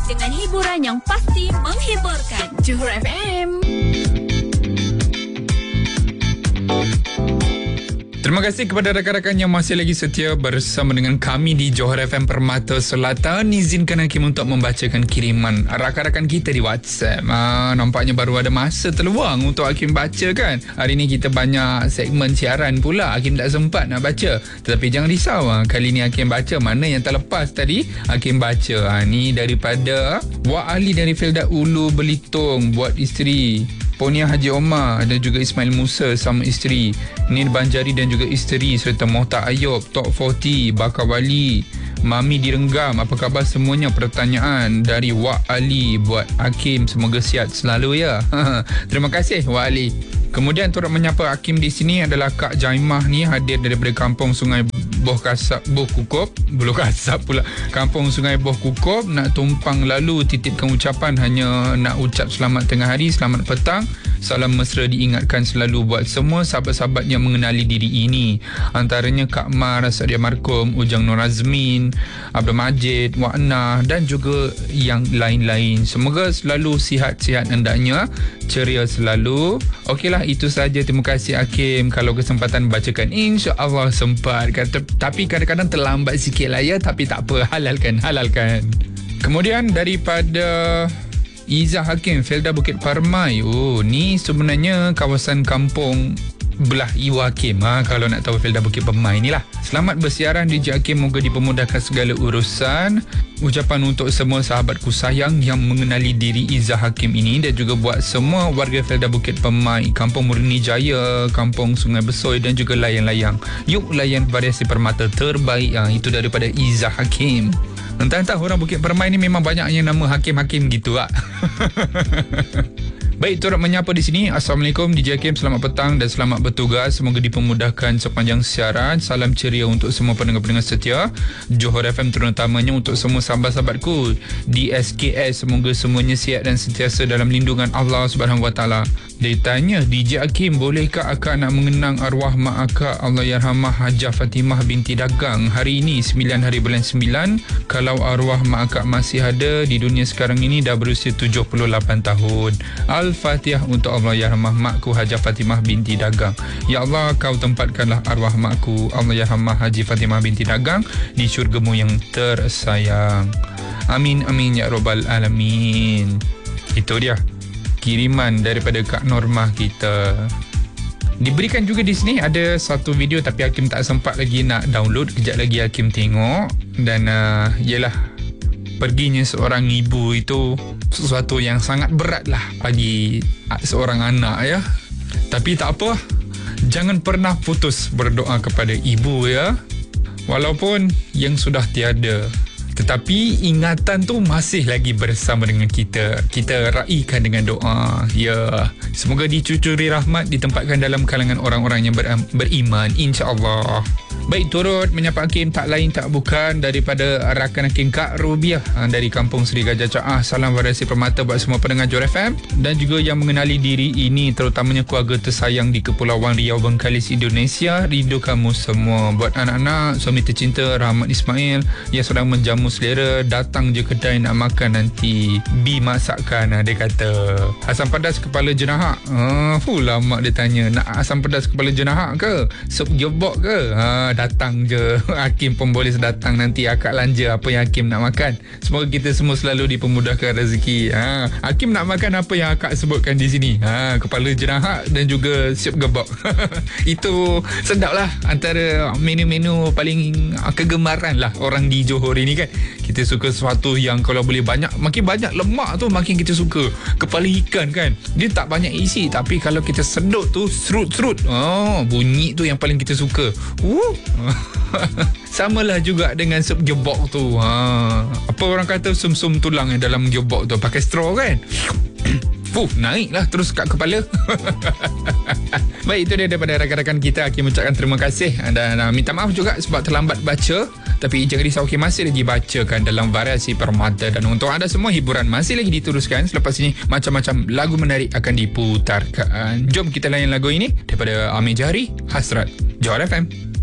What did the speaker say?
dengan hiburan yang pasti menghiburkan. Johor FM. Terima kasih kepada rakan-rakan yang masih lagi setia bersama dengan kami di Johor FM Permata Selatan. Izinkan Hakim untuk membacakan kiriman rakan-rakan kita di WhatsApp. Nampaknya baru ada masa terluang untuk Hakim baca kan. Hari ni kita banyak segmen siaran pula. Hakim tak sempat nak baca. Tetapi jangan risau. Kali ni Hakim baca. Mana yang terlepas tadi Hakim baca. Ni daripada Wak Ali dari Felda Ulu Belitung buat isteri Ponia Haji Omar dan juga Ismail Musa sama isteri Nir Banjari dan juga isteri serta Mohta Ayub, Tok 40, Bakar Wali, Mami Direnggam. Apa khabar semuanya? Pertanyaan dari Wak Ali buat Hakim, semoga sihat selalu ya. Terima kasih Wak Ali. Kemudian turut menyapa Hakim di sini adalah Kak Jaimah ni, hadir daripada Kampung Sungai Boh Kukup. Belum kasap pula. Kampung Sungai Boh Kukup, nak tumpang lalu titipkan ucapan, hanya nak ucap selamat tengah hari, selamat petang. Salam mesra diingatkan selalu buat semua sahabat-sahabat yang mengenali diri ini. Antaranya Kak Mar, Sadia Markum, Ujang Nur Azmin, Abdul Majid, Wak Nah dan juga yang lain-lain. Semoga selalu sihat-sihat hendaknya, ceria selalu. Okeylah, itu saja. Terima kasih Hakim. Kalau kesempatan bacakan, insya-Allah sempat. Tapi kadang-kadang terlambat sikit lah ya. Tapi tak apa, halalkan. Kemudian daripada Izzah Hakim, Felda Bukit Parmai. Oh, ni sebenarnya kawasan kampung belah Iwa Hakim. Kalau nak tahu Felda Bukit Parmai ni lah. Selamat bersiaran DJ Hakim, moga dipermudahkan segala urusan. Ucapan untuk semua sahabatku sayang yang mengenali diri Izzah Hakim ini, dan juga buat semua warga Felda Bukit Parmai, Kampung Murni Jaya, Kampung Sungai Besoi dan juga layang-layang. Yuk layan variasi permata terbaik. Itu daripada Izzah Hakim. Entah-entah orang Bukit Permai ni memang banyak yang nama Hakim-Hakim gitu lah. Baik, turut menyapa di sini. Assalamualaikum DJ Hakim, selamat petang dan selamat bertugas. Semoga dipermudahkan sepanjang siaran. Salam ceria untuk semua pendengar-pendengar setia Johor FM, terutamanya untuk semua sahabat-sahabatku di SKS. Semoga semuanya sihat dan sentiasa dalam lindungan Allah Subhanahu Wa Taala. Dia tanya, DJ Hakim, bolehkah akak nak mengenang arwah mak akak Allahyarhamah Hajah Fatimah binti Dagang hari ini 9 hari bulan 9? Kalau arwah mak akak masih ada di dunia sekarang ini, dah berusia 78 tahun. Al-Fatihah untuk Allahyarhamah makku Hajah Fatimah binti Dagang. Ya Allah, kau tempatkanlah arwah makku Allahyarhamah Haji Fatimah binti Dagang di syurgamu yang tersayang. Amin amin ya rabbal alamin. Itu dia kiriman daripada Kak Normah kita. Diberikan juga di sini ada satu video, tapi Hakim tak sempat lagi nak download. Kejap lagi Hakim tengok. Dan ialah perginya seorang ibu itu sesuatu yang sangat berat lah bagi seorang anak ya. Tapi tak apa, jangan pernah putus berdoa kepada ibu ya. Walaupun yang sudah tiada, tetapi ingatan tu masih lagi bersama dengan kita. Kita raikan dengan doa. Ya, semoga dicucuri rahmat, ditempatkan dalam kalangan orang-orang yang beriman, insya-Allah. Baik, turut menyapa Hakim tak lain tak bukan daripada rakan Hakim Kak Rubiah dari Kampung Seri Gajah Caah. Salam variasi permata buat semua pendengar Johor FM dan juga yang mengenali diri ini, terutamanya keluarga tersayang di Kepulauan Riau, Bengkalis, Indonesia. Rindu kamu semua. Buat anak-anak, suami tercinta Rahmat Ismail yang sedang menjamu selera, datang je kedai nak makan nanti. Bi masakkan, dia kata. Asam pedas kepala jenahak. Lama dia tanya, nak asam pedas kepala jenahak ke? Sup gebok ke? Datang je. Hakim pun boleh datang nanti akak lanja apa yang Hakim nak makan. Semoga kita semua selalu dipermudahkan rezeki. Hakim nak makan apa yang akak sebutkan di sini. Kepala jenahak dan juga siup gebok. Itu sedap lah. Antara menu-menu paling kegemaran lah orang di Johor ini kan. Kita suka sesuatu yang kalau boleh banyak, makin banyak lemak tu makin kita suka. Kepala ikan kan, dia tak banyak isi, tapi kalau kita sedut tu serut-serut, bunyi tu yang paling kita suka. Samalah juga dengan sup gebok tu. Apa orang kata sum-sum tulang dalam gebok tu, pakai straw kan. Naiklah terus kat kepala. Baik, itu dia daripada rakan-rakan kita. Hakim ucapkan terima kasih dan minta maaf juga sebab terlambat baca. Tapi jangan risau, Hakim masih lagi bacakan dalam variasi permata. Dan untuk anda semua, hiburan masih lagi diteruskan. Selepas ini macam-macam lagu menarik akan diputarkan. Jom kita layan lagu ini daripada Amir Jahari, Hasrat, Johor FM.